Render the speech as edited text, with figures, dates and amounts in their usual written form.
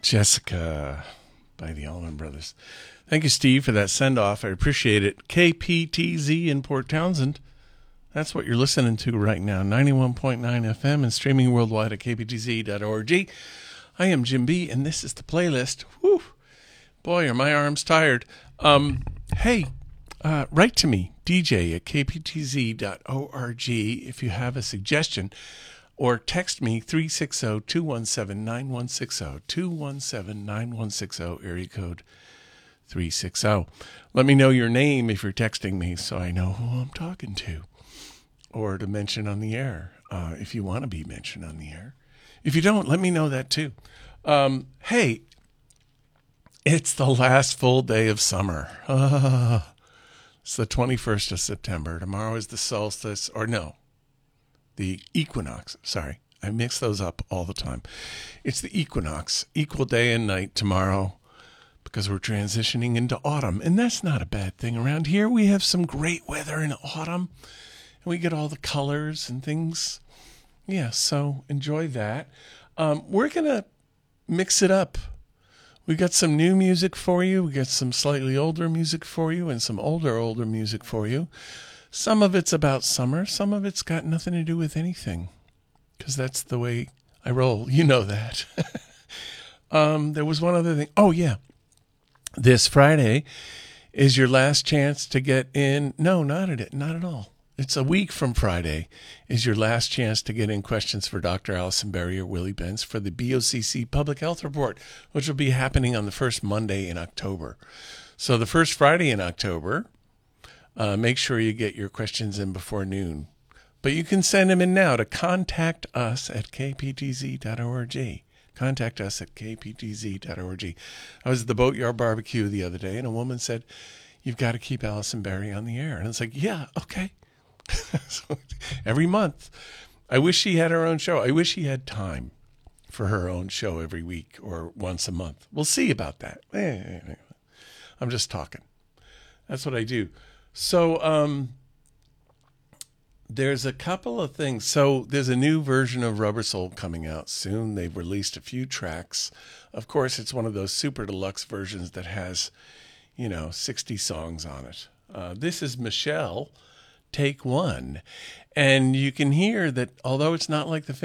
Jessica by the Allman Brothers. Thank you, Steve, for that send-off. I appreciate it. KPTZ in Port Townsend. That's what you're listening to right now. 91.9 FM and streaming worldwide at kptz.org. I am Jim B, and this is the playlist. Whew. Boy, are my arms tired. Hey, write to me, DJ at kptz.org, if you have a suggestion, or text me 360-217-9160, 217-9160, area code 360. Let me know your name if you're texting me so I know who I'm talking to, or to mention on the air if you want to be mentioned on the air. If you don't, let me know that too. Hey, it's the last full day of summer. It's the 21st of September. Tomorrow is the solstice, or no, the equinox. Sorry, I mix those up all the time. It's the equinox, equal day and night tomorrow, because we're transitioning into autumn. And that's not a bad thing. Around here, we have some great weather in autumn. And we get all the colors and things. Yeah, so enjoy that. We're going to mix it up. We got some new music for you. We got some slightly older music for you and some older music for you. Some of it's about summer. Some of it's got nothing to do with anything, because that's the way I roll. You know that. There was one other thing. Oh, yeah. This Friday is your last chance to get in. No, not at all. It's a week from Friday is your last chance to get in questions for Dr. Allison Berry or Willie Benz for the BOCC Public Health Report, which will be happening on the first Monday in October. So the first Friday in October, make sure you get your questions in before noon. But you can send them in now to contact us at kptz.org. Contact us at kptz.org. I was at the Boatyard Barbecue the other day, and a woman said, "You've got to keep Allison Berry on the air." And it's like, yeah, okay. So every month. I wish she had her own show. I wish she had time for her own show every week or once a month. We'll see about that. I'm just talking. That's what I do. So there's a couple of things. So there's a new version of Rubber Soul coming out soon. They've released a few tracks. Of course, it's one of those super deluxe versions that has, 60 songs on it. This is Michelle, Take One. And you can hear that although it's not like the